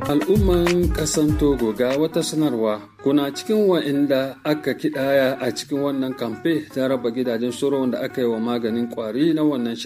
Al'umman ƙasan Togo ga wata sanarwa kuna cikin wa'inda aka kidaya a cikin wannan kamfe ta raba gidajen soron da aka yi wa maganin kwari na wannan